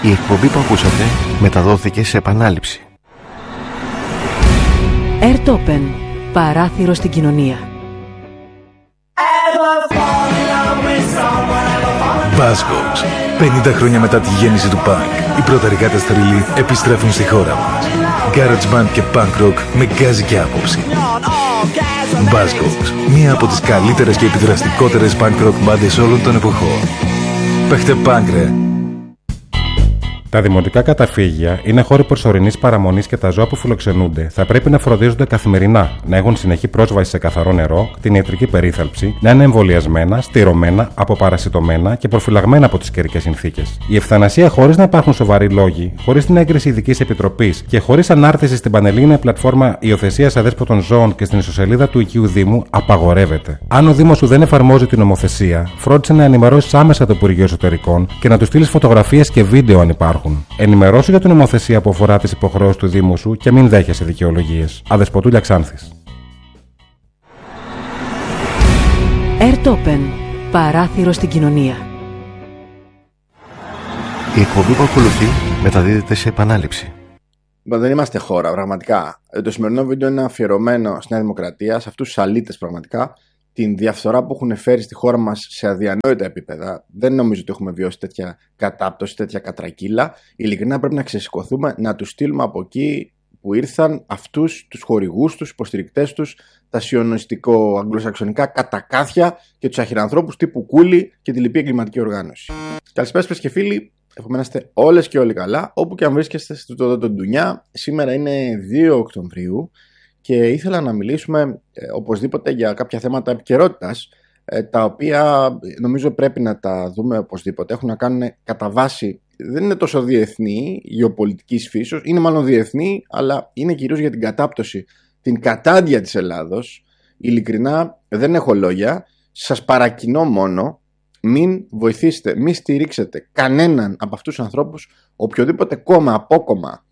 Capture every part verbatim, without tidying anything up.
Η εκπομπή που ακούσατε μεταδόθηκε σε επανάληψη. Airtopen. Παράθυρο στην κοινωνία. Buzzcocks. πενήντα χρόνια μετά τη γέννηση του punk, οι πρωταρικάτες θρύλοι επιστρέφουν στη χώρα μας. Garage band και punk rock με γκάζι και άποψη. Buzzcocks. Μία από τις καλύτερες και επιδραστικότερες punk rock μπάντες όλων των εποχών. Παίχτε punk, ρε. Τα δημοτικά καταφύγια είναι χώροι προσωρινής παραμονής και τα ζώα που φιλοξενούνται θα πρέπει να φροντίζονται καθημερινά, να έχουν συνεχή πρόσβαση σε καθαρό νερό, κτηνιατρική περίθαλψη, να είναι εμβολιασμένα, στηρωμένα, αποπαρασιτωμένα και προφυλαγμένα από τις καιρικές συνθήκες. Η ευθανασία χωρίς να υπάρχουν σοβαροί λόγοι, χωρίς την έγκριση ειδικής επιτροπής και χωρίς ανάρτηση στην Πανελλήνια πλατφόρμα υιοθεσίας αδέσποτων ζώων και στην ιστοσελίδα του οικείου Δήμου απαγορεύεται. Αν ο Δήμος σου δεν εφαρμόζει την νομοθεσία, φρόντισε να ενημερώσεις άμεσα το Υπουργείο Εσωτερικών και να του στείλεις φωτογραφίες και βίντεο αν υπάρχουν. Ενημερώσου για την νομοθεσία που αφορά τις υποχρεώσεις του Δήμου σου και μην δέχεσαι δικαιολογίες. Αδεσποτούλια Ξάνθης. Airtopen. Παράθυρο στην κοινωνία. Η εκπομπή που ακολουθεί μεταδίδεται σε επανάληψη. Δεν είμαστε χώρα, πραγματικά. Το σημερινό βίντεο είναι αφιερωμένο στη Νέα Δημοκρατία, σε αυτούς τους αλήτες πραγματικά, την διαφθορά που έχουν φέρει στη χώρα μας σε αδιανόητα επίπεδα. Δεν νομίζω ότι έχουμε βιώσει τέτοια κατάπτωση, τέτοια κατρακύλα. Ειλικρινά πρέπει να ξεσηκωθούμε, να τους στείλουμε από εκεί που ήρθαν αυτούς τους χορηγούς τους, υποστηρικτές τους, τα σιωνιστικο-αγγλοσαξονικά κατακάθια και τους αχυρανθρώπους τύπου Κούλι και τη λοιπή εγκληματική οργάνωση. Καλησπέρα σας και φίλοι. Εύχομαι να είστε όλες και όλοι καλά, όπου και αν βρίσκεστε στο το, το, Ντουνιά. Σήμερα είναι δύο Οκτωβρίου. Και ήθελα να μιλήσουμε ε, οπωσδήποτε για κάποια θέματα επικαιρότητας, ε, τα οποία νομίζω πρέπει να τα δούμε οπωσδήποτε. Έχουν να κάνουν κατά βάση, δεν είναι τόσο διεθνή γεωπολιτικής φύσεως, είναι μάλλον διεθνή, αλλά είναι κυρίως για την κατάπτωση, την κατάντια της Ελλάδος. Ειλικρινά δεν έχω λόγια, σας παρακινώ μόνο, μην βοηθήσετε, μην στηρίξετε κανέναν από αυτούς τους ανθρώπους, οποιοδήποτε κόμμα, απόκομμα,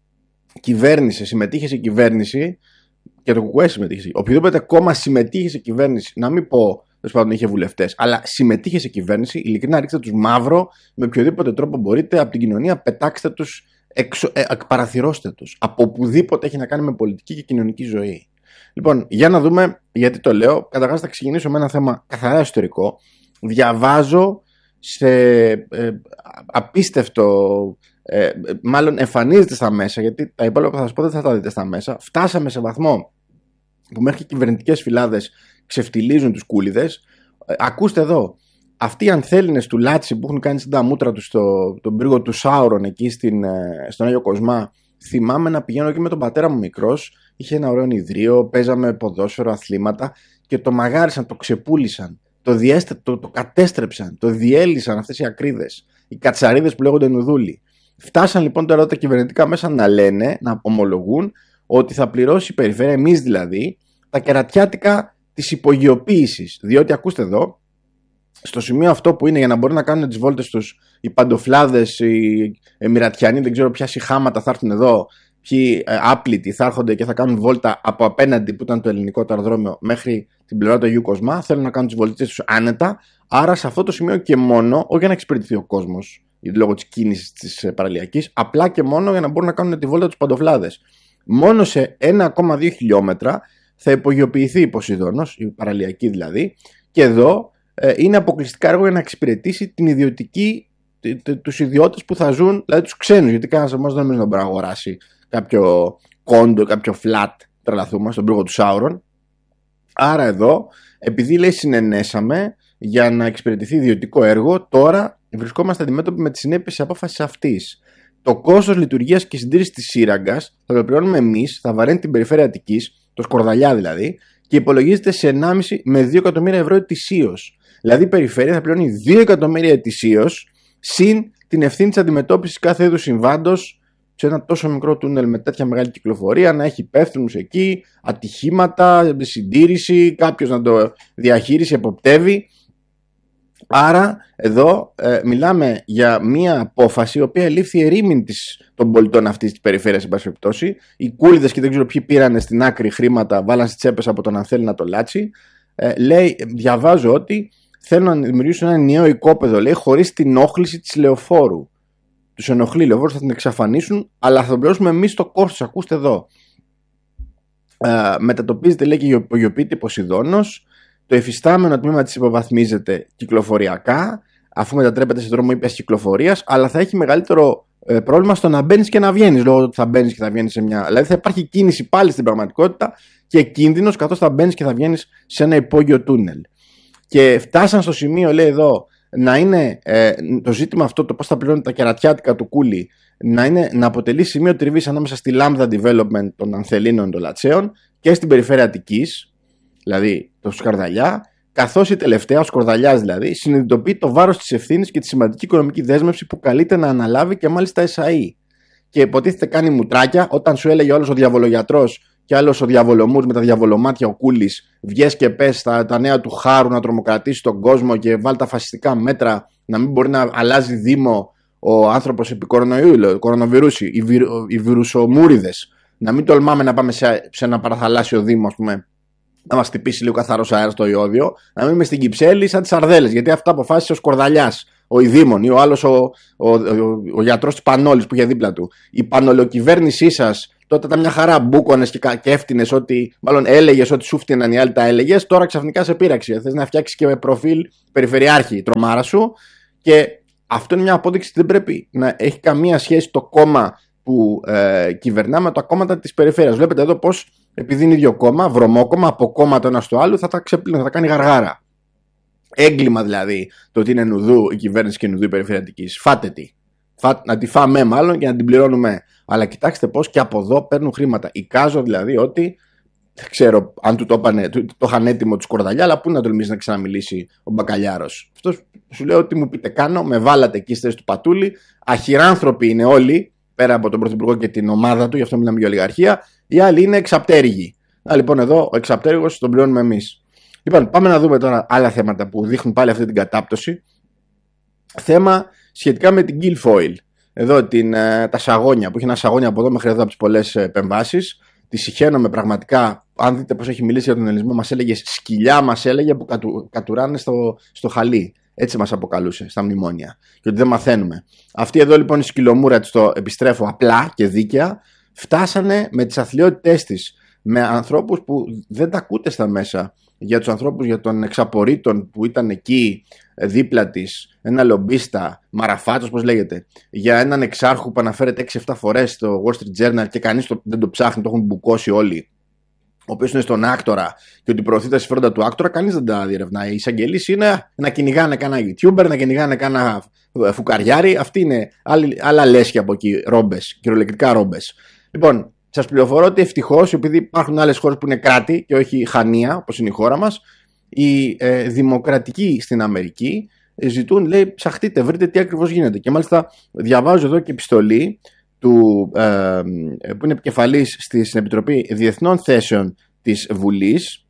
κυβέρνηση, συμμετείχε σε κυβέρνηση. Και το ΚΚΕ συμμετείχε. Οποιοδήποτε κόμμα συμμετείχε σε κυβέρνηση, να μην πω τέλος πάντων είχε βουλευτές, αλλά συμμετείχε σε κυβέρνηση, ειλικρινά ρίξτε τους μαύρο με οποιοδήποτε τρόπο μπορείτε από την κοινωνία, πετάξτε τους, εξω, ε, παραθυρώστε τους. Από οπουδήποτε έχει να κάνει με πολιτική και κοινωνική ζωή. Λοιπόν, για να δούμε γιατί το λέω. Καταρχάς θα ξεκινήσω με ένα θέμα καθαρά εσωτερικό. Διαβάζω σε ε, απίστευτο. Ε, μάλλον εμφανίζεται στα μέσα, γιατί τα υπόλοιπα που θα σας πω δεν θα τα δείτε στα μέσα. Φτάσαμε σε βαθμό που μέχρι και κυβερνητικές φυλάδες ξεφτιλίζουν τους κούλιδες. Ε, ακούστε εδώ, αυτοί οι ανθέληνες του Λάτσι που έχουν κάνει στην τα μούτρα τους στο, τον πύργο του Σάουρον εκεί στην, στον Άγιο Κοσμά. Θυμάμαι να πηγαίνω εκεί με τον πατέρα μου μικρός, είχε ένα ωραίο ιδρύο, παίζαμε ποδόσφαιρο, αθλήματα και το μαγάρισαν, το ξεπούλησαν, το, διέστε, το, το κατέστρεψαν, το διέλυσαν αυτές οι ακρίδες, οι κατσαρίδες που λέγονται νουδούλοι. Φτάσαν λοιπόν τώρα τα κυβερνητικά μέσα να λένε, να ομολογούν ότι θα πληρώσει η περιφέρεια, εμείς δηλαδή, τα κερατιάτικα της υπογειοποίησης. Διότι ακούστε εδώ, στο σημείο αυτό που είναι για να μπορούν να κάνουν τις βόλτες τους οι παντοφλάδες, οι Εμιρατιανοί, δεν ξέρω ποια σιχάματα θα έρθουν εδώ, ποιοι ε, άπλητοι θα έρχονται και θα κάνουν βόλτα από απέναντι που ήταν το ελληνικό το αεροδρόμιο μέχρι την πλευρά του Αγίου Κοσμά, θέλουν να κάνουν τις βολτές τους άνετα. Άρα σε αυτό το σημείο και μόνο, όχι για να εξυπηρετηθεί ο κόσμος, λόγω της κίνησης της παραλιακής, απλά και μόνο για να μπορούν να κάνουν τη βόλτα τους παντοφλάδες. Μόνο σε ένα κόμμα δύο χιλιόμετρα θα υπογειοποιηθεί η Ποσειδώνος, η παραλιακή δηλαδή, και εδώ ε, είναι αποκλειστικά έργο για να εξυπηρετήσει την ιδιωτική, τους ιδιώτες που θα ζουν, δηλαδή τους ξένους, γιατί κανένας από εμάς δεν νομίζει να μπορεί να αγοράσει κάποιο κόντο, κάποιο φλατ, τρελαθούμε, στον πύργο του Σάουρον. Άρα εδώ, επειδή λέει συνενέσαμε για να εξυπηρετηθεί ιδιωτικό έργο, τώρα βρισκόμαστε αντιμέτωποι με τις συνέπειες της απόφασης αυτής. Το κόστος λειτουργίας και συντήρησης της σύραγγας θα το πληρώνουμε εμείς, θα βαραίνει την περιφέρεια Αττικής, το Σκορδαλιά δηλαδή, και υπολογίζεται σε ενάμιση με δύο εκατομμύρια ευρώ ετησίως. Δηλαδή η περιφέρεια θα πληρώνει δύο εκατομμύρια ετησίως, συν την ευθύνη της αντιμετώπισης κάθε είδους συμβάντος σε ένα τόσο μικρό τούνελ με τέτοια μεγάλη κυκλοφορία, να έχει υπεύθυνους εκεί, ατυχήματα, συντήρηση, κάποιος να το διαχείρισει, εποπτεύει. Άρα εδώ ε, μιλάμε για μια απόφαση η οποία ελήφθη ερήμην της, των πολιτών αυτής της περιφέρειας, εν πάση περιπτώσει. Οι κούλιδες και δεν ξέρω ποιοι πήρανε στην άκρη χρήματα, βάλαν στις τσέπες από τον Ανθέλινα το Λάτσι. Ε, λέει, διαβάζω ότι θέλουν να δημιουργήσουν ένα ενιαίο οικόπεδο, λέει, χωρίς την όχληση της λεωφόρου. τους ενοχλεί, λεωφόρους θα την εξαφανίσουν, αλλά θα τον πληρώσουμε εμείς το κόστος. Ακούστε εδώ. Ε, μετατοπίζεται, λέει, και γεωποιείται Ποσειδώνος. Το εφιστάμενο τμήμα της υποβαθμίζεται κυκλοφοριακά, αφού μετατρέπεται σε δρόμο ήπιας κυκλοφορίας, αλλά θα έχει μεγαλύτερο ε, πρόβλημα στο να μπαίνεις και να βγαίνεις, λόγω ότι θα μπαίνεις και θα βγαίνεις σε μια. Δηλαδή θα υπάρχει κίνηση πάλι στην πραγματικότητα και κίνδυνος, καθώς θα μπαίνεις και θα βγαίνεις σε ένα υπόγειο τούνελ. Και φτάσαν στο σημείο, λέει εδώ, να είναι ε, το ζήτημα αυτό, το πώς θα πληρώνει τα κερατιάτικα του Κούλι, να, είναι, να αποτελεί σημείο τριβής ανάμεσα στη Lambda Development των Ανθελίνων των Λατσέων και στην περιφέρεια Αττικής, δηλαδή το Σκαρδαλιά, καθώς η τελευταία, ο Σκορδαλιάς δηλαδή, συνειδητοποιεί το βάρος της ευθύνης και τη σημαντική οικονομική δέσμευση που καλείται να αναλάβει και μάλιστα ΕΣΑΗ. Και υποτίθεται κάνει μουτράκια όταν σου έλεγε όλος ο διαβολογιατρός και άλλος ο διαβολομούρς με τα διαβολομάτια ο Κούλης, βγες και πες τα, τα νέα του χάρου να τρομοκρατήσει τον κόσμο και βάλει τα φασιστικά μέτρα, να μην μπορεί να αλλάζει δήμο ο άνθρωπος επί κορονοϊού, κορονοβιρούση, οι, βι, οι βιρουσομούριδες, να μην τολμάμε να πάμε σε, σε ένα παραθαλάσσιο δήμο, ας πούμε, να μας χτυπήσει λίγο καθαρός αέρας στο ιόδιο, να μην είμαι στην Κυψέλη σαν τις Αρδέλες, γιατί αυτά αποφάσισε ο Σκορδαλιάς, ο Ιδήμων ή ο άλλος ο, ο, ο, ο, ο γιατρός της Πανόλης που είχε δίπλα του. Η πανολοκυβέρνησή σας τότε ήταν μια χαρά, μπούκονες και, και έφτινες ότι, μάλλον έλεγες ότι σου φτύναν οι άλλοι τα έλεγες, τώρα ξαφνικά σε πείραξε. Θες να φτιάξεις και με προφίλ περιφερειάρχη, τρομάρα σου, και αυτό είναι μια απόδειξη ότι δεν πρέπει να έχει καμία σχέση το κόμμα που ε, κυβερνά με τα κόμματα της περιφέρειας. Βλέπετε εδώ πως, επειδή είναι ίδιο κόμμα, βρωμόκομμα, από κόμμα το ένα στο άλλο, θα τα ξεπλύνει, θα τα κάνει γαργάρα. Έγκλημα δηλαδή το ότι είναι νουδού η κυβέρνηση και νουδού η περιφερειατικής. Φάτε τη. Φά, να τη φάμε μάλλον και να την πληρώνουμε. Αλλά κοιτάξτε πως και από εδώ παίρνουν χρήματα. Εικάζω δηλαδή ότι, δεν ξέρω αν του το είπανε, το, το είχαν έτοιμο του Σκορδαλιά, αλλά πού να τολμήσει να ξαναμιλήσει ο Μπακαλιάρος. Αυτό σου λέω ότι μου πείτε κάνω, με βάλατε εκεί στη θέση του Πατούλη. Αχυράνθρωποι είναι όλοι, πέρα από τον Πρωθυπουργό και την ομάδα του, γι' αυτό μιλάμε για ολιγαρχία. Οι άλλοι είναι εξαπτέρυγοι. Α, λοιπόν, εδώ ο εξαπτέρυγος τον πληρώνουμε εμείς. Λοιπόν, πάμε να δούμε τώρα άλλα θέματα που δείχνουν πάλι αυτή την κατάπτωση. Θέμα σχετικά με την Guilfoyle. Εδώ την, ε, τα σαγόνια, που έχει ένα σαγόνια από εδώ μέχρι εδώ από τις πολλές επεμβάσεις. Τη συχαίνομαι πραγματικά. Αν δείτε πως έχει μιλήσει για τον ελληνισμό, μας έλεγε σκυλιά, μας έλεγε που κατου, κατουράνε στο, στο χαλί. Έτσι μας αποκαλούσε στα μνημόνια. Και ότι δεν μαθαίνουμε. Αυτή εδώ λοιπόν η σκυλομούρα της, το επιστρέφω απλά και δίκαια, φτάσανε με τις αθλιότητές της με ανθρώπους που δεν τα ακούτε στα μέσα. Για τους ανθρώπους, για τον εξαπορρίτων που ήταν εκεί δίπλα της, ένα λομπίστα, Μαραφάτος πώς λέγεται, για έναν εξάρχου που αναφέρεται έξι εφτά φορές στο Wall Street Journal και κανείς το, δεν το ψάχνει, το έχουν μπουκώσει όλοι, ο οποίος είναι στον άκτορα και ότι προωθεί τα συμφέροντα του άκτορα, κανείς δεν τα διερευνάει. Οι εισαγγελείς είναι να κυνηγάνε κάνα YouTuber, να κυνηγάνε κάνα φουκαριάρι, αυτή είναι άλλη, άλλα λέσχια από εκεί, ρόμπες, κυριολεκτικά ρόμπες. Λοιπόν, σας πληροφορώ ότι ευτυχώς, επειδή υπάρχουν άλλες χώρες που είναι κράτη και όχι χανία, όπως είναι η χώρα μας, οι ε, δημοκρατικοί στην Αμερική ζητούν, λέει, ψαχτείτε, βρείτε τι ακριβώς γίνεται. Και μάλιστα διαβάζω εδώ και επιστολή του, ε, που είναι επικεφαλής στη, στην Επιτροπή Διεθνών Θέσεων της Βουλής,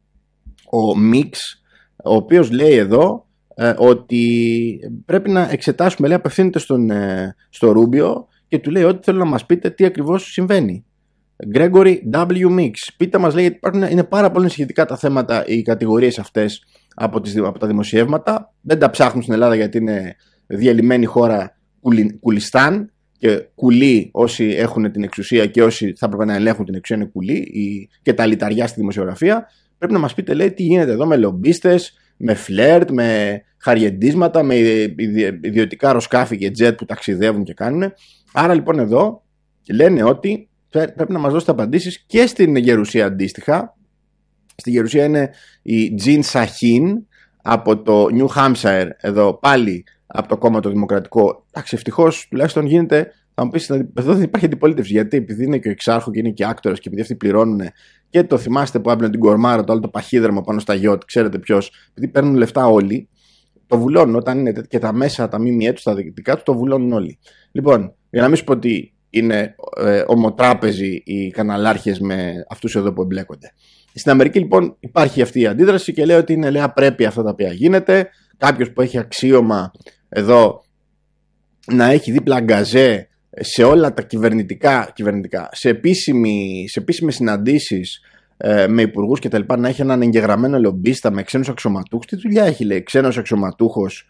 ο Μίξ, ο οποίος λέει εδώ ε, ότι πρέπει να εξετάσουμε, λέει, απευθύνεται στον, ε, στο Ρούμπιο και του λέει ότι θέλω να μας πείτε τι ακριβώς συμβαίνει. Gregory W. Mix, πείτε μας, λέει, γιατί υπάρχουν, είναι πάρα πολύ σχετικά τα θέματα, οι κατηγορίες αυτές από, τις, από τα δημοσιεύματα. Δεν τα ψάχνουν στην Ελλάδα γιατί είναι διαλυμένη χώρα, κουλι, κουλιστάν, και κουλοί όσοι έχουν την εξουσία και όσοι θα έπρεπε να ελέγχουν την εξουσία είναι κουλοί, ή, και τα λιταριά στη δημοσιογραφία. Πρέπει να μας πείτε, λέει, τι γίνεται εδώ με λομπίστες, με φλερτ, με χαριεντίσματα, με ιδιωτικά αεροσκάφη και τζετ που ταξιδεύουν και κάνουν. Άρα λοιπόν εδώ λένε ότι πρέπει να μας δώσετε απαντήσεις και στην Γερουσία αντίστοιχα. Στη Γερουσία είναι η Jean Sahin από το New Hampshire, εδώ πάλι από το κόμμα το Δημοκρατικό. Εντάξει, ευτυχώς τουλάχιστον γίνεται. Θα μου πεις, εδώ δεν υπάρχει αντιπολίτευση. Γιατί επειδή είναι και ο εξάρχο και είναι και άκτορας και επειδή αυτοί πληρώνουν, και το θυμάστε που άπλαινε την κορμάρα, το άλλο το παχύδρομο πάνω στα γιότ, ξέρετε ποιος, επειδή παίρνουν λεφτά όλοι, το βουλώνουν. Όταν είναι και τα μέσα, τα ΜΜΕ του, τα διοικητικά του, το βουλώνουν όλοι. Λοιπόν, για να μην σου πω ότι είναι ε, ομοτράπεζοι οι καναλάρχες με αυτούς εδώ που εμπλέκονται. Στην Αμερική λοιπόν υπάρχει αυτή η αντίδραση και λέει ότι είναι, λέει, απρέπεια αυτά τα οποία γίνεται. Κάποιος που έχει αξίωμα εδώ να έχει δίπλα γκαζέ σε όλα τα κυβερνητικά, κυβερνητικά σε, επίσημη, σε επίσημες συναντήσεις ε, με υπουργούς και τα λοιπά, να έχει έναν εγγεγραμμένο λομπίστα με ξένους αξιωματούχους. Τι δουλειά έχει, λέει, ξένος αξιωματούχος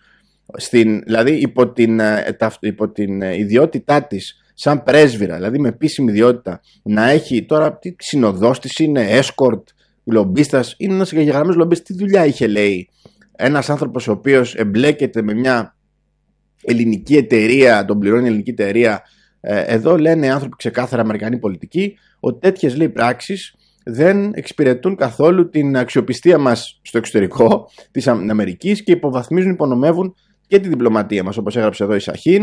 στην, δηλαδή υπό την, υπό την ιδιότητά της σαν πρέσβυρα, δηλαδή με επίσημη ιδιότητα, να έχει τώρα τι συνοδός της είναι, escort, λομπίστας, είναι ένας εγγεγραμμένος λομπίστας. Τι δουλειά είχε, λέει, ένας άνθρωπος ο οποίος εμπλέκεται με μια ελληνική εταιρεία, τον πληρώνει η ελληνική εταιρεία. Εδώ λένε άνθρωποι ξεκάθαρα Αμερικανοί πολιτικοί ότι τέτοιες, λέει, πράξεις δεν εξυπηρετούν καθόλου την αξιοπιστία μας στο εξωτερικό της Αμερικής και υποβαθμίζουν, υπονομεύουν και τη διπλωματία μας, όπως έγραψε εδώ η Σαχίν,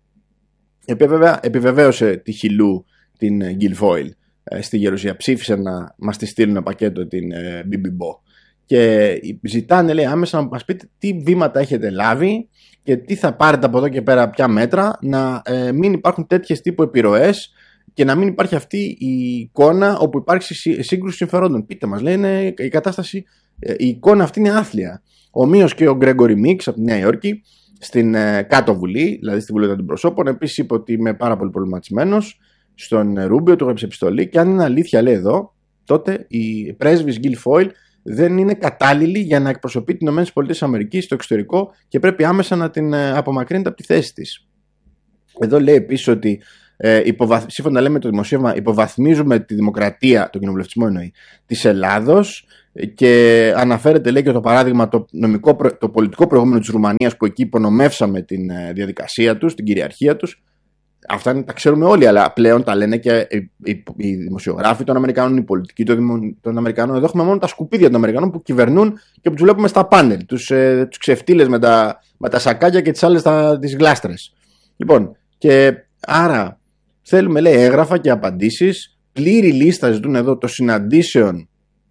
η οποία βέβαια επιβεβαίωσε τη Χιλού, την Guilfoyle, στη Γερουσία. Ψήφισε να μας τη στείλουν ένα πακέτο την Μπιμπιμπό. Και ζητάνε, λέει, άμεσα να μας πείτε τι βήματα έχετε λάβει και τι θα πάρετε από εδώ και πέρα, ποια μέτρα, να ε, μην υπάρχουν τέτοιες τύπου επιρροές και να μην υπάρχει αυτή η εικόνα όπου υπάρχει σύγκρουση συμφερόντων. Πείτε μας, λέει, είναι η κατάσταση, η εικόνα αυτή είναι άθλια. Ομοίως και ο Γκρέγκορι Μίξ από τη Νέα Υόρκη, στην ε, κάτω βουλή, δηλαδή στη Βουλή των Αντιπροσώπων, επίσης είπε ότι είμαι πάρα πολύ προβληματισμένος. Στον Ρούμπιο του έγραψε επιστολή και αν είναι αλήθεια, λέει εδώ, τότε η πρέσβης Guilfoyle δεν είναι κατάλληλη για να εκπροσωπεί τις ΗΠΑ στο εξωτερικό και πρέπει άμεσα να την απομακρύνεται από τη θέση της. Εδώ λέει επίσης ότι ε, υποβαθ... σύμφωνα λέμε το δημοσίευμα, υποβαθμίζουμε τη δημοκρατία, τον κοινοβουλευτισμό εννοεί, της Ελλάδος και αναφέρεται, λέει, και το παράδειγμα το, νομικό, το πολιτικό προηγούμενο της Ρουμανίας που εκεί υπονομεύσαμε την διαδικασία τους, την κυριαρχία τους. Αυτά τα ξέρουμε όλοι, αλλά πλέον τα λένε και οι, οι δημοσιογράφοι των Αμερικάνων, οι πολιτικοί των Αμερικάνων. Εδώ έχουμε μόνο τα σκουπίδια των Αμερικανών που κυβερνούν και που τους βλέπουμε στα πάνελ. Τους, ε, τους ξεφτύλες με τα, με τα σακάκια και τις άλλες τα, τις γλάστρες. Λοιπόν, και άρα θέλουμε, λέει, έγγραφα και απαντήσεις. Πλήρη λίστα ζητούν εδώ των συναντήσεων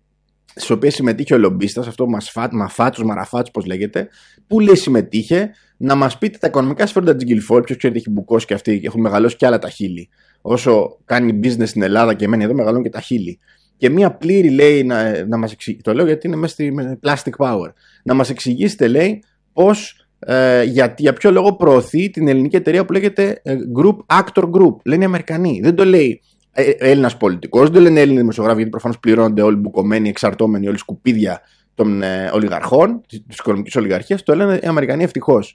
στις οποίες συμμετείχε ο λομπίστας, αυτό Μαφάτσος, Μαραφάτσος, πώς λέγεται, που, λέει, συμμετείχε. Να μας πείτε τα οικονομικά συμφέροντα της Guilfoyle. Ποιος ξέρει, έχει μπουκώσει και αυτοί, έχουν μεγαλώσει και άλλα τα χείλη. Όσο κάνει business στην Ελλάδα και μένει εδώ, μεγαλώνουν και τα χείλη. Και μία πλήρη, λέει, να, να μας εξηγήσει. Το λέω γιατί είναι μέσα στη Plastic Power. Να μας εξηγήσετε, λέει, πώς, ε, για, για ποιο λόγο προωθεί την ελληνική εταιρεία που λέγεται ε, Group Actor Group. Λένε οι Αμερικανοί. Δεν το λέει ε, Έλληνας πολιτικός, δεν το λένε Έλληνες δημοσιογράφοι, γιατί προφανώς πληρώνονται όλοι μπουκωμένοι, εξαρτώμενοι, όλοι σκουπίδια των ε, ολιγαρχών, της οικονομικής ολιγαρχίας. Το λένε οι Αμερικανοί, ευτυχώς.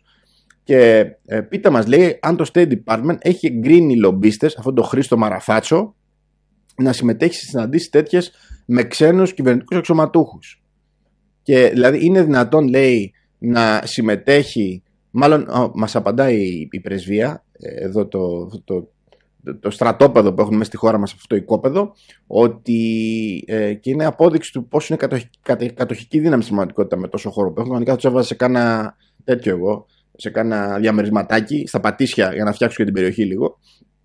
Και ε, πείτε μας, λέει, αν το State Department έχει εγκρίνει λομπίστες, αυτόν τον Χρήστο Μαραφάτσο, να συμμετέχει σε συναντήσεις τέτοιες με ξένους κυβερνητικούς αξιωματούχους. Και δηλαδή είναι δυνατόν, λέει, να συμμετέχει, μάλλον ο, μας απαντάει η, η πρεσβεία, εδώ το, το, το, το, το στρατόπεδο που έχουμε μέσα στη χώρα μας, αυτό το οικόπεδο, ότι ε, και είναι απόδειξη του πόσο είναι κατοχική, κατο, κατοχική δύναμη στην πραγματικότητα με τόσο χώρο που έχουμε. Κανονικά τους έβαζα σε κάνα τέτοιο εγώ, σε κάνα διαμερισματάκι, στα Πατήσια, για να φτιάξω και την περιοχή λίγο.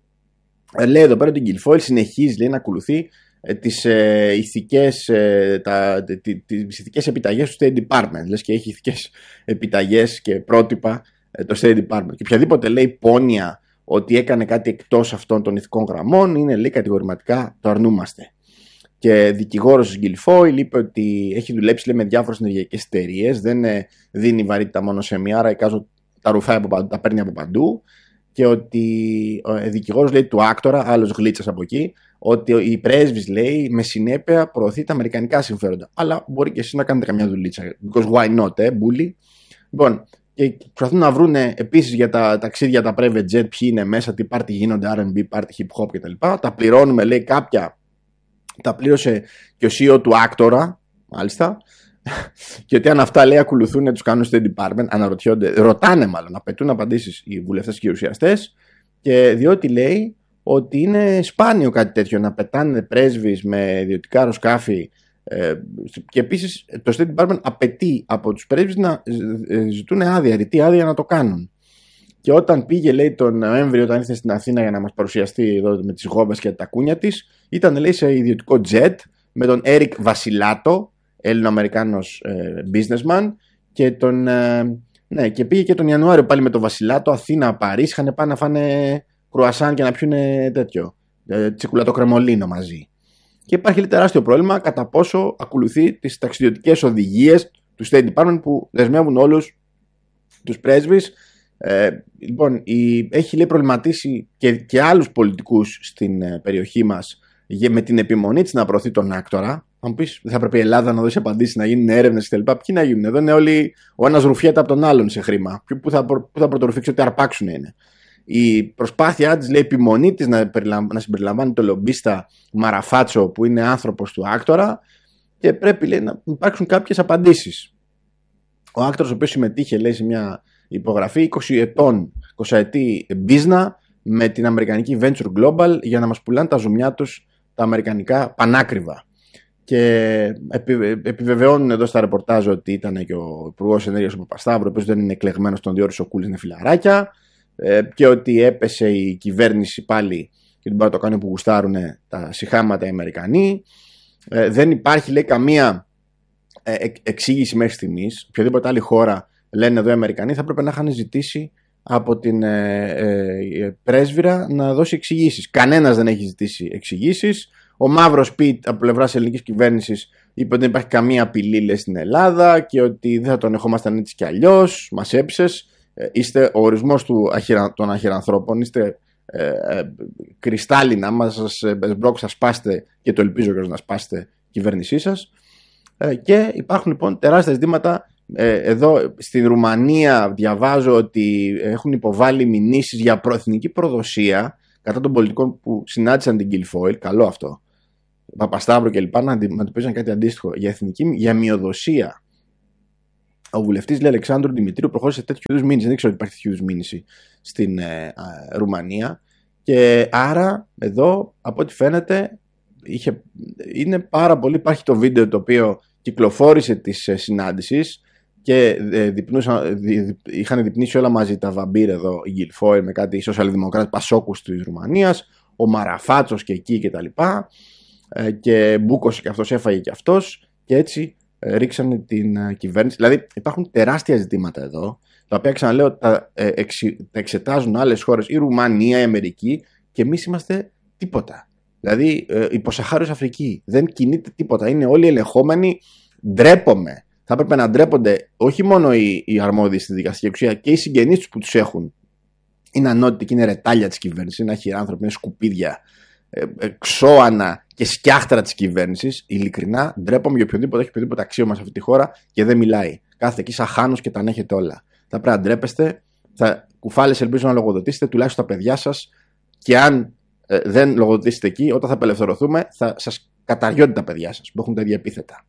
Ε, λέει εδώ πέρα ότι η Guilfoyle συνεχίζει, λέει, να ακολουθεί ε, τις, ε, ηθικές, ε, τα, τι, τις ηθικές επιταγές του State Department. Λες και έχει ηθικές επιταγές και πρότυπα ε, το State Department. Και οποιαδήποτε, λέει, πόνοια ότι έκανε κάτι εκτός αυτών των ηθικών γραμμών είναι, λέει, κατηγορηματικά το αρνούμαστε. Και δικηγόρος της Guilfoyle είπε ότι έχει δουλέψει, λέει, με διάφορες ενεργειακές εταιρείες, δεν ε, δίνει βαρύτητα μόνο σε μία, άρα εικάζω τα ρουφάει από παντού, τα παίρνει από παντού. Και ότι ο δικηγόρος, λέει, του άκτορα, άλλος γλίτσας από εκεί, ότι η πρέσβης, λέει, με συνέπεια προωθεί τα αμερικανικά συμφέροντα. Αλλά μπορεί και εσείς να κάνετε καμιά δουλίτσα. Because why not, ε, μπούλι. Λοιπόν, και προσπαθούν να βρουν επίσης για τα ταξίδια, τα private jet, ποιοι είναι μέσα, τι πάρτι γίνονται, αρ εντ μπι, πάρτι hip hop κτλ. Τα πληρώνουμε, λέει, κάποια. Τα πλήρωσε και ο σι ι ο του άκτορα, μάλιστα. Και ότι αν αυτά, λέει, ακολουθούν τους κανόνες του State Department, αναρωτιόνται, ρωτάνε μάλλον, απαιτούν απαντήσεις οι βουλευτές και οι ουσιαστές, και διότι, λέει, ότι είναι σπάνιο κάτι τέτοιο να πετάνε πρέσβεις με ιδιωτικά αεροσκάφη. Ε, και επίσης το State Department απαιτεί από τους πρέσβεις να ζητούν άδεια, ρητή άδεια να το κάνουν. Και όταν πήγε, λέει, τον Νοέμβριο, όταν ήρθε στην Αθήνα για να μας παρουσιαστεί εδώ με τις γόβες και τα κούνια της, ήταν, λέει, σε ιδιωτικό jet με τον Έρικ Βασιλάτο, Έλληνο-Αμερικάνος ε, businessman, και, τον, ε, ναι, και πήγε και τον Ιανουάριο πάλι με τον Βασιλάτο, Αθήνα-Παρίσι, είχαν πάει να φάνε κρουασάν και να πιούνε τέτοιο, ε, τσικουλατό κρεμολίνο μαζί. Και υπάρχει, λέει, τεράστιο πρόβλημα κατά πόσο ακολουθεί τις ταξιδιωτικές οδηγίες του State Department που δεσμεύουν όλους τους πρέσβεις. Ε, λοιπόν, η, έχει, λέει, προβληματίσει και, και άλλους πολιτικούς στην ε, περιοχή μας με την επιμονή της να προωθεί τον άκτορα. Θα μου πεις, δεν θα πρέπει η Ελλάδα να δώσει απαντήσεις, να γίνουν έρευνες κτλ. Ποιοι να γίνουν? Εδώ είναι όλοι ο ένας ρουφιέται από τον άλλον σε χρήμα. Πού θα, προ, θα πρωτορουφήξει ότι αρπάξουν είναι. Η προσπάθειά της, λέει, επιμονή της να, να συμπεριλαμβάνει το λομπίστα Μαραφάτσο, που είναι άνθρωπος του άκτορα, και πρέπει, λέει, να υπάρξουν κάποιες απαντήσεις. Ο άκτορας, ο οποίος συμμετείχε, λέει, σε μια υπογραφή είκοσι ετών, είκοσι ετή business με την αμερικανική Venture Global για να μας πουλάνε τα ζουμιά τους τα αμερικανικά πανάκριβα. Και επιβεβαιώνουν εδώ στα ρεπορτάζ ότι ήταν και ο Υπουργός Ενέργειας ο Παπασταύρου, ο οποίος δεν είναι εκλεγμένος, τον διόρισε ο Κούλης, είναι φιλαράκια, και ότι έπεσε η κυβέρνηση πάλι και την πάει το κάνει που γουστάρουν τα σιχάματα οι Αμερικανοί. Δεν υπάρχει, λέει, καμία εξήγηση μέχρι στιγμής. Οποιαδήποτε άλλη χώρα, λένε εδώ οι Αμερικανοί, θα πρέπει να είχαν ζητήσει από την ε, ε, πρέσβυρα να δώσει εξηγήσεις. Κανένας δεν έχει ζητήσει εξηγήσεις. Ο Μαύρος Πιτ από πλευράς ελληνικής κυβέρνησης είπε ότι δεν υπάρχει καμία απειλή, λέει, στην Ελλάδα και ότι δεν θα τον ερχόμασταν έτσι κι αλλιώς. Μας έψες. Ε, είστε ο ορισμός του αχυρα, των αχυρανθρώπων. Είστε ε, ε, κρυστάλλινα. Μας σας μπρόκ θα σπάσετε, και το ελπίζω και να σπάσετε η κυβέρνησή σας. Ε, και υπάρχουν λοιπόν τεράστια ζητήματα. Ε, εδώ στην Ρουμανία διαβάζω ότι έχουν υποβάλει μηνύσεις για προεθνική προδοσία κατά των πολιτικών που συνάντησαν την Guilfoyle. Καλό αυτό. Παπασταύρου και λοιπά, να αντιμετωπίζαν κάτι αντίστοιχο για εθνική, για μειοδοσία. Ο βουλευτής, λέει, Αλεξάνδρου Δημητρίου προχώρησε τέτοιου είδους μήνυση. Δεν ξέρω ότι υπάρχει τέτοιου είδους μήνυση στην ε, ε, Ρουμανία. Και άρα εδώ, από ό,τι φαίνεται, είχε, είναι πάρα πολύ. Υπάρχει το βίντεο το οποίο κυκλοφόρησε της ε, συνάντησης και ε, διπνούσαν, δι, είχαν διπνήσει όλα μαζί τα βαμπύρ εδώ, η Guilfoyle με κάτι σοσιαλδημοκράτες πασόκους της Ρουμανίας, ο Μαραφάτσος και εκεί και τα λοιπά, ε, και μπούκωσε και αυτός, έφαγε και αυτός, και έτσι ε, ρίξανε την ε, κυβέρνηση. Δηλαδή υπάρχουν τεράστια ζητήματα εδώ, τα οποία, ξαναλέω, τα, ε, εξι, τα εξετάζουν άλλες χώρες, η Ρουμανία, η Αμερική, και εμείς είμαστε τίποτα. Δηλαδή ε, υποσαχάριος Αφρική, δεν κινείται τίποτα, είναι όλοι ελεγχόμενοι. Ντρέπομαι. Θα έπρεπε να ντρέπονται όχι μόνο οι, οι αρμόδιοι στη δικαστική εξουσία, και οι συγγενείς τους που τους έχουν. Είναι ανώτητοι και είναι ρετάλια της κυβέρνησης, είναι αχυράνθρωποι, είναι σκουπίδια, ε, ε, ξώανα και σκιάχτρα της κυβέρνησης. Ειλικρινά ντρέπομαι για οποιοδήποτε έχει οποιοδήποτε αξίωμα σε αυτή τη χώρα και δεν μιλάει. Κάθεται εκεί σαν χάνος και τα ανέχετε όλα. Θα πρέπει να ντρέπεστε. Θα κουφάλες, ελπίζω να λογοδοτήσετε τουλάχιστον τα παιδιά σας, και αν ε, δεν λογοδοτήσετε εκεί, όταν θα απελευθερωθούμε, θα σας καταριώνται τα παιδιά σας που έχουν τα ίδια επίθετα.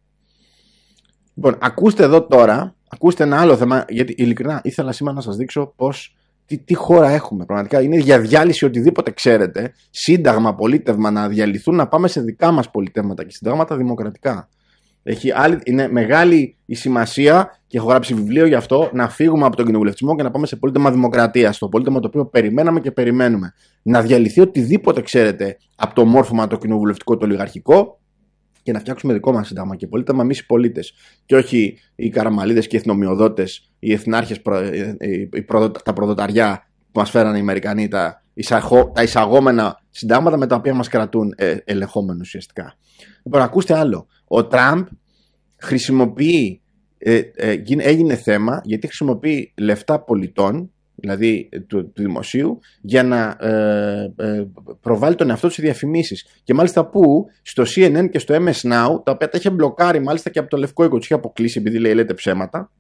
Λοιπόν, ακούστε εδώ τώρα, ακούστε ένα άλλο θέμα, γιατί ειλικρινά ήθελα σήμερα να σας δείξω πώς, τι, τι χώρα έχουμε. Πραγματικά είναι για διάλυση οτιδήποτε ξέρετε, σύνταγμα, πολίτευμα, να διαλυθούν, να πάμε σε δικά μας πολιτεύματα και συντάγματα δημοκρατικά. Έχει άλλη, είναι μεγάλη η σημασία, και έχω γράψει βιβλίο γι' αυτό, να φύγουμε από τον κοινοβουλευτισμό και να πάμε σε πολίτευμα δημοκρατίας. Το πολίτευμα το οποίο περιμέναμε και περιμένουμε. Να διαλυθεί οτιδήποτε ξέρετε από το μόρφωμα το κοινοβουλευτικό, το ολιγαρχικό, και να φτιάξουμε δικό μας σύνταγμα και πολίτευμα εμείς οι πολίτες. Και όχι οι καραμαλίδες και οι εθνομιοδότες, οι εθνάρχες, προ, οι, οι προδο, τα προδοταριά που μας φέρανε οι Αμερικανοί, τα, εισαγω, τα εισαγόμενα συντάγματα με τα οποία μας κρατούν ε, ελεγχόμενους ουσιαστικά. Λοιπόν, ακούστε άλλο. Ο Τραμπ χρησιμοποιεί, ε, ε, έγινε θέμα γιατί χρησιμοποιεί λεφτά πολιτών, δηλαδή του, του δημοσίου, για να ε, ε, προβάλλει τον εαυτό του σε διαφημίσεις. Και μάλιστα που στο σι εν εν και στο εμ ες Now, τα οποία τα είχε μπλοκάρει μάλιστα και από το Λευκό Οίκο, τους είχε αποκλείσει επειδή λέει λέτε ψέματα,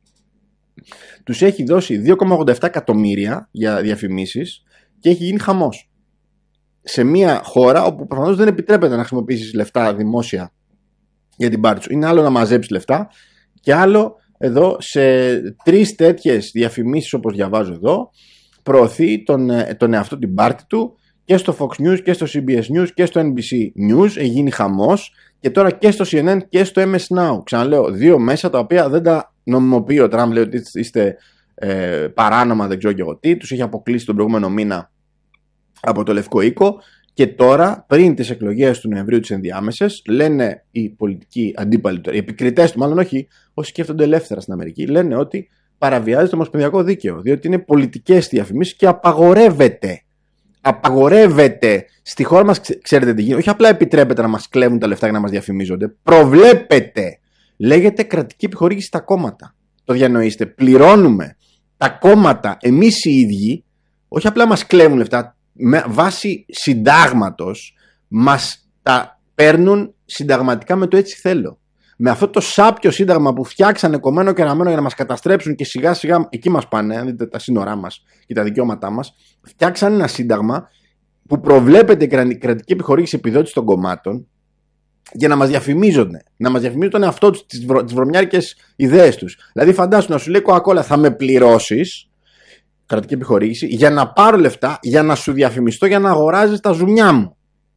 τους έχει δώσει δύο κόμμα ογδόντα επτά εκατομμύρια για διαφημίσεις και έχει γίνει χαμός. Σε μια χώρα όπου προφανώς δεν επιτρέπεται να χρησιμοποιήσεις λεφτά δημόσια για την πάρτι σου. Είναι άλλο να μαζέψεις λεφτά και άλλο εδώ σε τρεις τέτοιες διαφημίσεις, όπως διαβάζω εδώ, προωθεί τον, τον εαυτό, την πάρτι του, και στο Fox News και στο σι μπι ες News και στο εν μπι σι News. Έχει γίνει χαμός, και τώρα και στο σι εν εν και στο εμ ες Now. Ξαναλέω, δύο μέσα τα οποία δεν τα νομιμοποιεί ο Τραμπ. Λέει ότι είστε ε, παράνομα, δεν ξέρω και εγώ τι. Τους έχει αποκλείσει τον προηγούμενο μήνα από το Λευκό Οίκο. Και τώρα, πριν τις εκλογές του Νοεμβρίου, τις ενδιάμεσες, λένε οι πολιτικοί αντίπαλοι, οι επικριτές του, μάλλον όχι, όσοι σκέφτονται ελεύθερα στην Αμερική, λένε ότι παραβιάζεται το ομοσπονδιακό δίκαιο, διότι είναι πολιτικές διαφημίσεις και απαγορεύεται. Απαγορεύεται. Στη χώρα μας, ξέρετε τι γίνεται, όχι απλά επιτρέπεται να μας κλέβουν τα λεφτά για να μας διαφημίζονται, προβλέπεται. Λέγεται κρατική επιχορήγηση στα κόμματα. Το διανοείστε. Πληρώνουμε τα κόμματα εμείς οι ίδιοι, όχι απλά μας κλέβουν λεφτά. Με βάση συντάγματος μας τα παίρνουν συνταγματικά με το έτσι θέλω. Με αυτό το σάπιο σύνταγμα που φτιάξανε κομμένο και ραμμένο για να μας καταστρέψουν και σιγά σιγά εκεί μας πάνε, αν δείτε τα σύνορά μας και τα δικαιώματά μας, φτιάξανε ένα σύνταγμα που προβλέπεται η κρατική επιχορήγηση επιδότηση των κομμάτων για να μας διαφημίζονται. Να μας διαφημίζουν τον εαυτό τους, τις, βρο, τις βρωμιάρικες ιδέες τους. Δηλαδή, φαντάσου να σου λέει Coca-Cola, θα με πληρώσεις, κρατική επιχορήγηση, για να πάρω λεφτά, για να σου διαφημιστώ, για να αγοράζεις τα ζουμιά μου.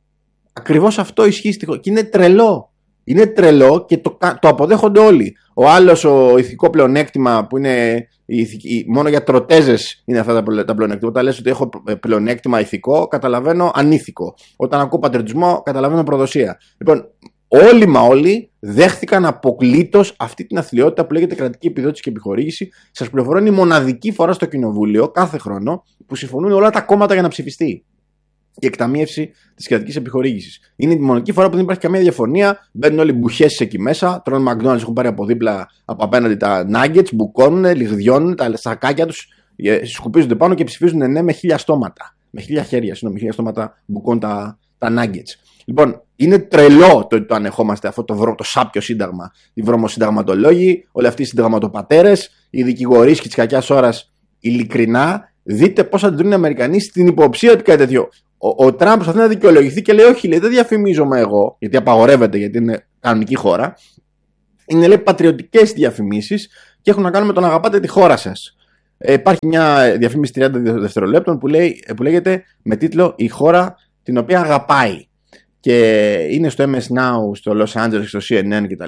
Ακριβώς αυτό ισχύει στη χώρα. Και είναι τρελό. Είναι τρελό και το, το αποδέχονται όλοι. Ο άλλος, ο ηθικό πλεονέκτημα που είναι ηθική, μόνο για τροτέζες είναι αυτά τα, τα πλεονέκτημα. Όταν λες ότι έχω πλεονέκτημα ηθικό, καταλαβαίνω ανήθικο. Όταν ακούω πατριωτισμό, καταλαβαίνω προδοσία. Λοιπόν, όλοι μα όλοι δέχτηκαν αποκλείτως αυτή την αθλιότητα που λέγεται κρατική επιδότηση και επιχορήγηση. Σας πληροφορώ, είναι η μοναδική φορά στο Κοινοβούλιο κάθε χρόνο που συμφωνούν όλα τα κόμματα για να ψηφιστεί η εκταμείευση της κρατικής επιχορήγησης. Είναι η μοναδική φορά που δεν υπάρχει καμία διαφωνία. Μπαίνουν όλοι μπουχές εκεί μέσα, τρώνε McDonald's, έχουν πάρει από δίπλα από απέναντι τα nuggets, μπουκώνουν, λιγδιώνουν, τα σακάκια τους σκουπίζονται πάνω και ψηφίζουν ναι με χίλια στόματα. Με χίλια χέρια, συγγνώμη, χίλια στόματα μπουκώνουν τα, τα nuggets. Λοιπόν, είναι τρελό το ότι το ανεχόμαστε αυτό το, βρο, το σάπιο σύνταγμα. Οι βρωμοσυνταγματολόγοι, όλοι αυτοί οι συνταγματοπατέρες, οι δικηγορείς και τη κακιά ώρα, ειλικρινά, δείτε πώς αντιδρούν οι Αμερικανοί στην υποψία ότι κάτι τέτοιο. Ο, ο Τραμπ προσπαθεί να δικαιολογηθεί και λέει: όχι, λέει, δεν διαφημίζομαι εγώ, γιατί απαγορεύεται, γιατί είναι κανονική χώρα. Είναι, λέει, πατριωτικές διαφημίσεις και έχουν να κάνουν με το να αγαπάτε τη χώρα σας. Ε, υπάρχει μια διαφήμιση τριάντα δευτερολέπτων που, λέει, που λέγεται με τίτλο «Η χώρα την οποία αγαπάει». Και είναι στο εμ ες Now, στο Los Angeles, στο σι εν εν κτλ.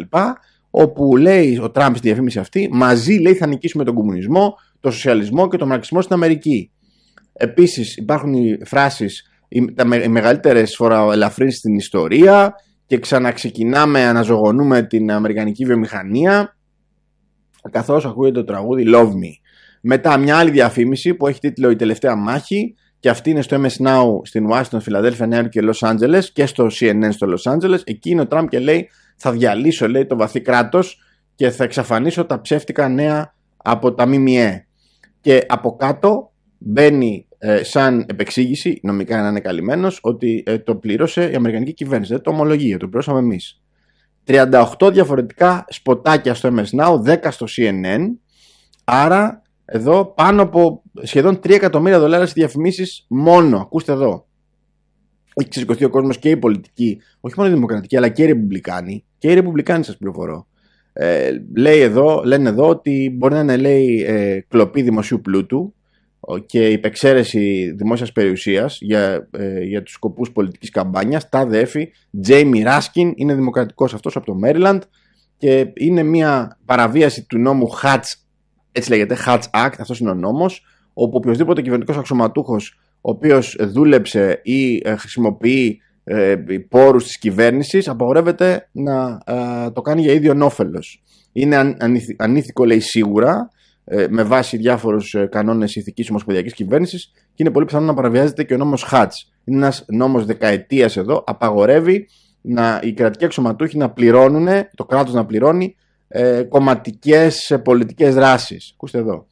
Όπου λέει ο Τραμπ στη διαφήμιση αυτή: μαζί, λέει, θα νικήσουμε τον κομμουνισμό, τον σοσιαλισμό και τον μαρξισμό στην Αμερική. Επίσης υπάρχουν οι φράσεις οι, τα, οι μεγαλύτερες φοροελαφρύνσεις στην ιστορία και ξαναξεκινάμε, αναζωογονούμε την αμερικανική βιομηχανία, καθώς ακούγεται το τραγούδι Love Me. Μετά μια άλλη διαφήμιση που έχει τίτλο «Η τελευταία μάχη», και αυτή είναι στο εμ ες Now στην Ουάσιγκτον, Φιλαδέλφια, Νέα Υόρκη και Los Angeles, και στο σι εν εν στο Los Angeles. Εκεί είναι ο Τραμπ και λέει: θα διαλύσω, λέει, το βαθύ κράτος και θα εξαφανίσω τα ψεύτικα νέα από τα ΜΜΕ. Και από κάτω μπαίνει ε, σαν επεξήγηση, νομικά να είναι καλυμμένος, ότι ε, το πλήρωσε η Αμερικανική κυβέρνηση. Δεν το ομολογεί, το πληρώσαμε εμείς. τριάντα οκτώ διαφορετικά σποτάκια στο εμ ες Now, δέκα στο σι εν εν. Άρα εδώ πάνω από σχεδόν τρία εκατομμύρια δολάρια σε διαφημίσεις μόνο. Ακούστε εδώ. Έχει ξεσηκωθεί ο κόσμος και οι πολιτικοί, όχι μόνο οι δημοκρατικοί, αλλά και οι ρεπουμπλικάνοι. Και οι ρεπουμπλικάνοι, σας πληροφορώ. Ε, λέει εδώ, λένε εδώ ότι μπορεί να είναι, λέει, ε, κλοπή δημοσίου πλούτου και υπεξαίρεση δημόσιας περιουσίας για, ε, για τους σκοπούς πολιτικής καμπάνιας. Τάδε έφη, Τζέιμι Ράσκιν, είναι δημοκρατικός αυτός από το Μέριλαντ και είναι μια παραβίαση του νόμου Hatch, έτσι λέγεται, Hatch Act, αυτός είναι ο νόμος, όπου οποιοδήποτε κυβερνητικός αξιωματούχος ο οποίος δούλεψε ή ε, χρησιμοποιεί ε, πόρους της κυβέρνησης απαγορεύεται να ε, το κάνει για ίδιον όφελος. Είναι αν, ανήθι, ανήθικο, λέει, σίγουρα, ε, με βάση διάφορους ε, κανόνες ηθικής ομοσπονδιακής κυβέρνησης, και είναι πολύ πιθανό να παραβιάζεται και ο νόμος Hatch. Είναι ένας νόμος δεκαετίας εδώ, απαγορεύει να, οι κρατικοί αξιωματούχοι να πληρώνουν, το κράτος να πληρώνει ε, κομματικές ε, πολιτικές δράσεις. Ακούστε εδώ.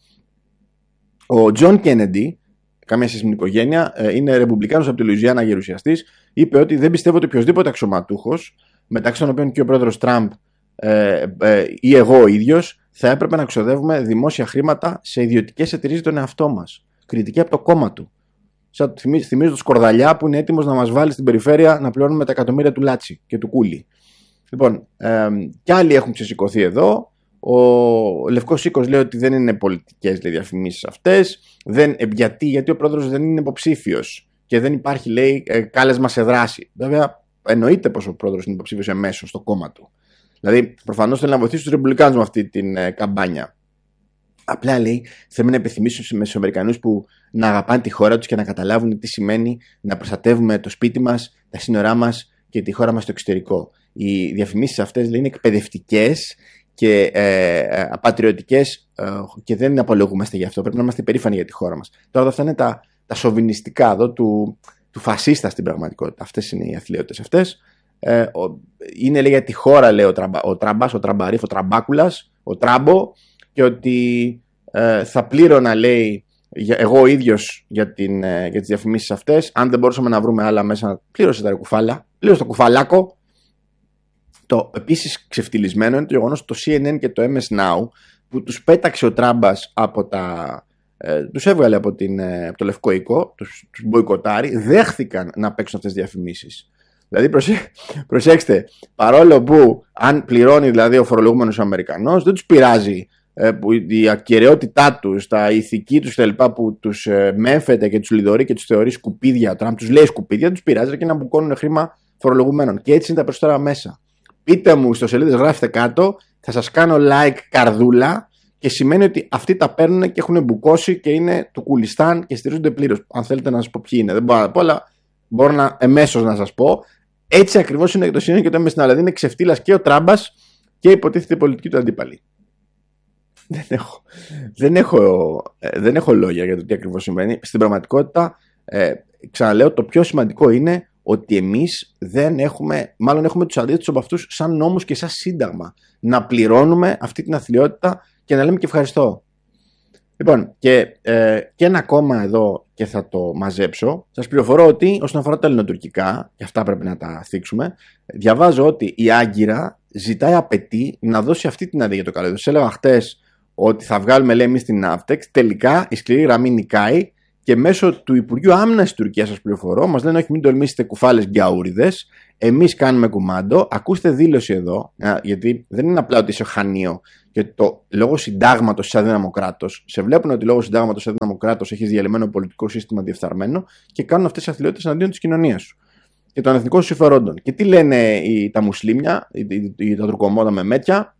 Ο Τζον Κέννεντι, καμία σχέση με την οικογένεια, ε, είναι ρεπουμπλικάνος από τη Λουιζιάννα, γερουσιαστής, είπε ότι δεν πιστεύω ότι οποιοδήποτε αξιωματούχος, μεταξύ των οποίων και ο πρόεδρος Τραμπ ε, ε, ή εγώ ο ίδιος, θα έπρεπε να ξοδεύουμε δημόσια χρήματα σε ιδιωτικές εταιρείες τον εαυτό μας. Κριτική από το κόμμα του. Σαν, θυμίζω, θυμίζω το Σκορδαλιά που είναι έτοιμος να μας βάλει στην περιφέρεια να πληρώνουμε τα εκατομμύρια του Λάτσι και του Κούλι. Λοιπόν, ε, κι άλλοι έχουν ξεσηκωθεί εδώ. Ο Λευκός Οίκος λέει ότι δεν είναι πολιτικές, λέει, διαφημίσεις αυτές. Δεν, γιατί, γιατί ο πρόεδρος δεν είναι υποψήφιος και δεν υπάρχει, λέει, κάλεσμα σε δράση. Βέβαια, εννοείται πως ο πρόεδρος είναι υποψήφιος εμέσως στο κόμμα του. Δηλαδή, προφανώς θέλει να βοηθήσει τους ρεπουμπλικάνους με αυτή την ε, καμπάνια. Απλά, λέει, θέλουμε να επιθυμίσουν στους Αμερικανούς που να αγαπάνε τη χώρα τους και να καταλάβουν τι σημαίνει να προστατεύουμε το σπίτι μας, τα σύνορά μας και τη χώρα μας στο εξωτερικό. Οι διαφημίσεις αυτές, λέει, είναι εκπαιδευτικές και ε, απατριωτικές ε, και δεν απολογούμαστε γι' αυτό. Πρέπει να είμαστε περήφανοι για τη χώρα μας. Τώρα αυτά είναι τα, τα σοβινιστικά εδώ του, του φασίστα στην πραγματικότητα. Αυτές είναι οι αθλειότητες αυτές. Ε, ο, είναι, λέει, για τη χώρα, λέει, ο, τραμπα, ο Τραμπάς, ο Τραμπαρίφ, ο Τραμπάκουλας, ο Τράμπο, και ότι ε, θα πλήρωνα, λέει, για, εγώ ο ίδιος για, την, ε, για τις διαφημίσεις αυτές. Αν δεν μπορούσαμε να βρούμε άλλα μέσα, πλήρωσε τα κουφάλα, πλήρωσε το κουφαλάκο. Το επίσης ξεφτυλισμένο είναι το γεγονός ότι το σι εν εν και το εμ ες Now, που τους πέταξε ο Τράμπας από τα... Ε, τους έβγαλε από, την, ε, από το Λευκό Οίκο, τους, τους μποϊκοτάρει, δέχθηκαν να παίξουν αυτές τις διαφημίσεις. Δηλαδή προσέ, προσέξτε, παρόλο που αν πληρώνει δηλαδή ο φορολογούμενος Αμερικανός, δεν τους πειράζει ε, που η ακεραιότητά τους, τα ηθική τους κτλ. Που τους ε, μέμφεται και τους λιδωρεί και τους θεωρεί σκουπίδια, ο Τραμπ τους λέει σκουπίδια, τους πειράζει και να μπουκώνουν χρήμα φορολογουμένων. Και έτσι είναι τα περισσότερα μέσα. Πείτε μου στο σελίδες, γράφετε κάτω, θα σας κάνω like καρδούλα. Και σημαίνει ότι αυτοί τα παίρνουν και έχουν μπουκώσει και είναι του Κουλιστάν και στηρίζονται πλήρως. Αν θέλετε να σας πω ποιοι είναι, δεν μπορώ να πω, αλλά μπορώ να, εμέσως να σας πω. Έτσι ακριβώς είναι και το σύνολο και το εμ ες Now. Δηλαδή είναι ξεφτύλας και ο Τράμπας και υποτίθεται η πολιτική του αντίπαλη. Δεν έχω, δεν, έχω, δεν έχω λόγια για το τι ακριβώς συμβαίνει. Στην πραγματικότητα, ε, ξαναλέω, το πιο σημαντικό είναι ότι εμείς δεν έχουμε, μάλλον έχουμε τους αντίθετους από αυτούς σαν νόμους και σαν σύνταγμα. Να πληρώνουμε αυτή την αθλειότητα και να λέμε και ευχαριστώ. Λοιπόν, και, ε, και ένα ακόμα εδώ και θα το μαζέψω. Σας πληροφορώ ότι όσον αφορά τα ελληνοτουρκικά, και αυτά πρέπει να τα θίξουμε, διαβάζω ότι η Άγκυρα ζητάει, απαιτεί να δώσει αυτή την άδεια για το καλώδιο. Σας έλεγα χτες ότι θα βγάλουμε, λέει, εμείς την Ναύτεξ. Τελικά η σκληρή γραμμή νικάει και μέσω του Υπουργείου Άμυνας της Τουρκίας, σας πληροφορώ, μας λένε όχι, μην τολμήσετε κουφάλες γκιαούριδες. Εμείς κάνουμε κουμάντο. Ακούστε δήλωση εδώ, γιατί δεν είναι απλά ότι είσαι χανίο και το λόγω συντάγματος είσαι αδύναμο κράτος. Σε βλέπουν ότι λόγω συντάγματος είσαι αδύναμο κράτος, έχεις διαλυμένο πολιτικό σύστημα διεφθαρμένο και κάνουν αυτές τις αθλειότητες εναντίον της κοινωνίας σου και των εθνικών σου συμφερόντων. Και τι λένε οι, τα μουσλίμια, οι, οι, οι, τα τουρκομόδα με μέτια,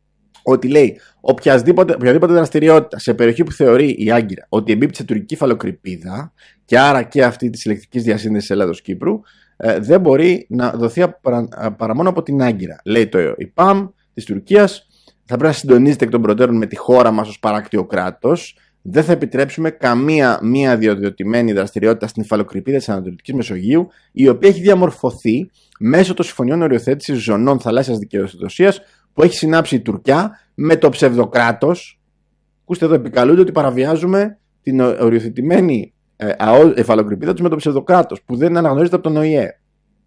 ότι λέει οποιαδήποτε, οποιαδήποτε δραστηριότητα σε περιοχή που θεωρεί η Άγκυρα ότι εμπίπτει σε τουρκική φαλοκρηπίδα και άρα και αυτή της ηλεκτρικής διασύνδεσης Ελλάδος-Κύπρου, ε, δεν μπορεί να δοθεί παρά, παρά μόνο από την Άγκυρα. Λέει το η ΠΑΜ της Τουρκίας, θα πρέπει να συντονίζεται εκ των προτέρων με τη χώρα μας ως παράκτιο κράτος. Δεν θα επιτρέψουμε καμία μία διοδιοτημένη δραστηριότητα στην υφαλοκρηπίδα της Ανατολικής Μεσογείου, η οποία έχει διαμορφωθεί μέσω των συμφωνιών οριοθέτησης ζωνών θαλάσσιας δικαιοδοσίας που έχει συνάψει η Τουρκιά με το ψευδοκράτος. Ακούστε εδώ, επικαλούνται ότι παραβιάζουμε την οριοθετημένη ε, υφαλοκρηπίδα τους με το ψευδοκράτος, που δεν αναγνωρίζεται από τον Ο Η Ε.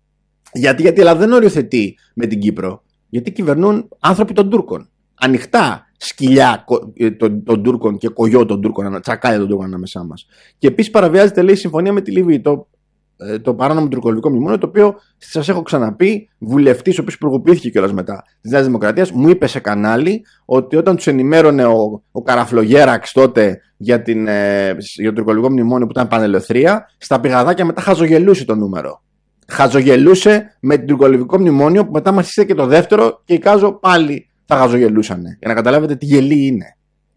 Γιατί, γιατί η Ελλάδα δεν οριοθετεί με την Κύπρο, γιατί κυβερνούν άνθρωποι των Τούρκων. Ανοιχτά σκυλιά των, των Τούρκων και κογιό των Τούρκων, τσακάλια των Τούρκων ανάμεσά μας. Και επίσης παραβιάζεται, λέει, η συμφωνία με τη Λιβύη, το, το παράνομο τουρκολιβικό μνημόνιο, το οποίο σας έχω ξαναπεί, βουλευτής, ο οποίος προηγοποιήθηκε κιόλας μετά της Νέας Δημοκρατίας, μου είπε σε κανάλι ότι όταν τους ενημέρωνε ο, ο Καραφλογέραξ τότε για, την, ε, για το τουρκολιβικό μνημόνιο που ήταν πανελευθερία, στα πηγαδάκια μετά χαζογελούσε το νούμερο. Χαζογελούσε με την τουρκολιβικό μνημόνιο που μετά μας και το δεύτερο και εικάζω πάλι θα χαζογελούσανε. Για να καταλάβετε τι γελί είναι.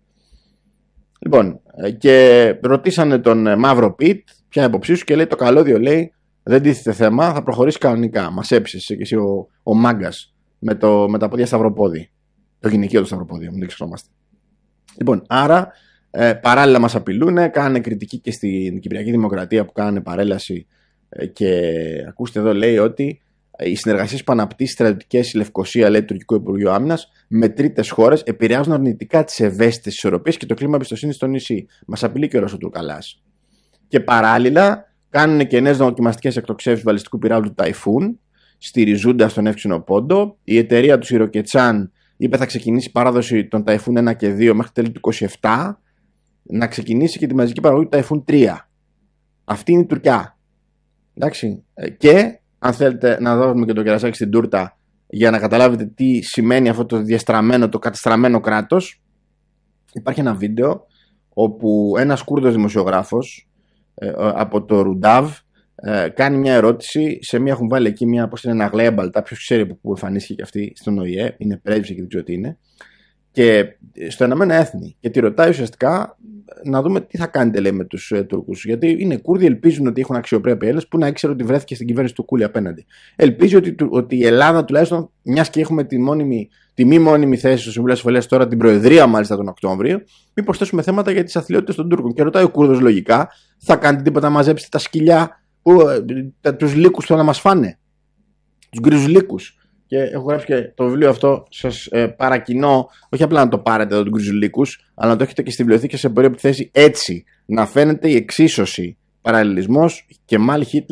Λοιπόν, και ρωτήσανε τον Μαύρο Πιτ, ποια υποψή σου, και λέει το καλώδιο, λέει, δεν τίθεται θέμα, θα προχωρήσει κανονικά. Μας έψησες και εσύ ο, ο μάγκας με, το, με τα πόδια σταυροπόδι. Το γυναικείο του σταυροπόδι, μην το ξεχνόμαστε. Λοιπόν, άρα ε, παράλληλα μας απειλούν, κάνανε κριτική και στην Κυπριακή Δημοκρατία που κάνανε παρέλαση ε, και ακούστε εδώ, λέει ότι οι συνεργασίες που αναπτύσσει στρατιωτικές η Λευκοσία, λέει το τουρκικό Υπουργείο Άμυνας, με τρίτες χώρες επηρεάζουν αρνητικά τις ευαίσθητες ισορροπίες και το κλίμα εμπιστοσύνης στο νησί. Μας απειλεί και ο Τουρκαλάς. Και παράλληλα κάνουν και νέες δοκιμαστικές εκτοξεύσεις βαλιστικού πυράβλου του Ταϊφούν, στηριζούντα στον Εύξηνο Πόντο. Η εταιρεία του Ιροκετσάν είπε θα ξεκινήσει παράδοση των Ταϊφούν ένα και δύο μέχρι τέλη του είκοσι επτά, να ξεκινήσει και τη μαζική παραγωγή του Ταϊφούν τρία. Αυτή είναι η Τουρκιά. Εντάξει. Και αν θέλετε να δώσουμε και το κερασάκι στην τούρτα για να καταλάβετε τι σημαίνει αυτό το διαστραμμένο, το κατεστραμμένο κράτος, υπάρχει ένα βίντεο όπου ένας Κούρδος δημοσιογράφος ε, από το Ρουντάβ ε, κάνει μια ερώτηση σε μια, έχουν βάλει εκεί μια, πώς είναι, ένα γλέμπαλτα, ποιος ξέρει από πού εμφανίστηκε και αυτή στον Ο Η Ε, είναι πρέσβη και δεν ξέρω τι είναι, και στο Ηνωμένα Έθνη, και τη ρωτάει ουσιαστικά να δούμε τι θα κάνετε, λέει, με τους ε, Τούρκους. Γιατί είναι Κούρδοι, ελπίζουν ότι έχουν αξιοπρέπεια Έλληνες, που να ήξερε ότι βρέθηκε στην κυβέρνηση του Κούλι απέναντι. Ελπίζει ότι, ότι η Ελλάδα, τουλάχιστον, μιας και έχουμε τη, μόνιμη, τη μη μόνιμη θέση στο Συμβούλιο Ασφαλείας τώρα, την Προεδρία μάλιστα τον Οκτώβριο, μην προσθέσουμε θέματα για τις αθλειότητες των Τούρκων. Και ρωτάει ο Κούρδος λογικά, θα κάνετε τίποτα να μαζέψετε τα σκυλιά, τους λύκους που θα μας φάνε, τους γκρίζους λύκους. Και έχω γράψει και το βιβλίο αυτό, σας ε, παρακινώ, όχι απλά να το πάρετε εδώ, του Γκριζουλίκους, αλλά να το έχετε και στη βιβλιοθήκη σε περίοπτη θέση, έτσι να φαίνεται η εξίσωση, παραλληλισμός και μάλι Χίτλερ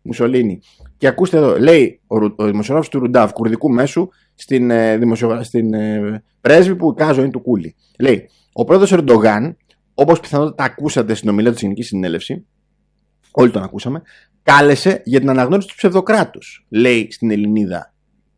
Μουσολίνη. Και ακούστε εδώ, λέει ο, ο δημοσιογράφος του Ρουντάβ, κουρδικού μέσου, στην, ε, δημοσιογρα... στην ε, πρέσβη που εικάζω είναι του Κούλι. Λέει, ο πρόεδρος Ερντογάν, όπως πιθανότατα τα ακούσατε στην ομιλία του στη Γενική Συνέλευση, όλοι τον ακούσαμε, κάλεσε για την αναγνώριση του ψευδοκράτους. Λέει στην Ελληνίδα,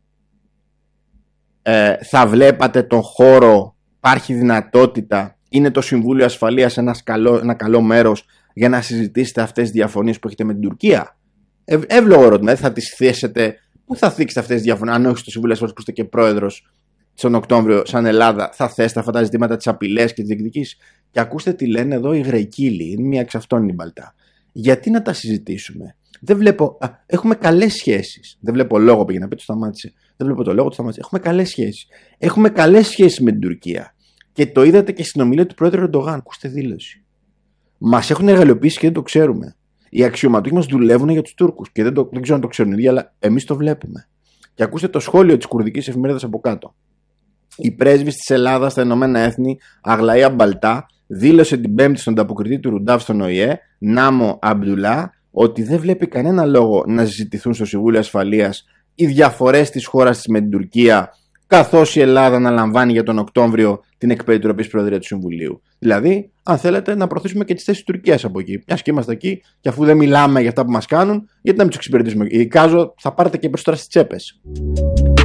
ε, θα βλέπατε τον χώρο, υπάρχει δυνατότητα, είναι το Συμβούλιο Ασφαλείας ένας καλό, ένα καλό μέρος για να συζητήσετε αυτές τις διαφωνίες που έχετε με την Τουρκία. Ε, εύλογο ερώτημα, δεν θα τις θέσετε, πού θα θίξετε αυτές τις διαφωνίες, αν όχι στο Συμβούλιο Ασφαλείας που είστε και πρόεδρος τον Οκτώβριο, σαν Ελλάδα, θα θέσετε αυτά τα ζητήματα, τις απειλές και τις διεκδικήσεις. Και ακούστε τι λένε εδώ οι Γραϊκύλοι, είναι μία εξ αυτών η Μπαλτά. Γιατί να τα συζητήσουμε? Δεν βλέπω. Α, έχουμε καλές σχέσεις. Δεν βλέπω λόγο, πήγε να πει, το σταμάτησε. Δεν βλέπω το λόγο, το σταμάτησε. Έχουμε καλές σχέσεις. Έχουμε καλές σχέσεις με την Τουρκία. Και το είδατε και στην ομιλία του πρόεδρου Ερντογάν. Ακούστε δήλωση. Μας έχουν εργαλειοποιήσει και δεν το ξέρουμε. Οι αξιωματούχοι μας δουλεύουν για τους Τούρκους. Και δεν, το, δεν ξέρω αν το ξέρουν οι ίδιοι, αλλά εμείς το βλέπουμε. Και ακούστε το σχόλιο της κουρδικής εφημερίδας από κάτω. Η πρέσβης της Ελλάδας στα Ηνωμένα Έθνη, Αγλαία Μπαλτά, δήλωσε την Πέμπτη στον ανταποκριτή του Ρουντάβ στον Ο Η Ε, Νάμο Αμπντουλά, ότι δεν βλέπει κανένα λόγο να συζητηθούν στο Συμβούλιο Ασφαλείας οι διαφορές της χώρας της με την Τουρκία, καθώς η Ελλάδα αναλαμβάνει για τον Οκτώβριο την εκπεριτροπής Προεδρία του Συμβουλίου. Δηλαδή, αν θέλετε, να προωθήσουμε και τις θέσεις της Τουρκίας από εκεί. Μιας και είμαστε εκεί, και αφού δεν μιλάμε για αυτά που μας κάνουν, γιατί να μην τους εξυπηρετήσουμε? Εικάζω, θα πάρετε και περισσότερα στις τσέπες.